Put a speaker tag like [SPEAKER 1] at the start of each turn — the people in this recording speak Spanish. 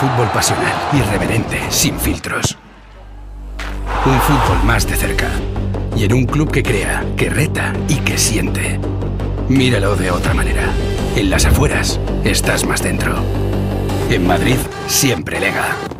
[SPEAKER 1] fútbol pasional, irreverente, sin filtros. Un fútbol más de cerca. Y en un club que crea, que reta y que siente. Míralo de otra manera. En las afueras estás más dentro. En Madrid, siempre Lega.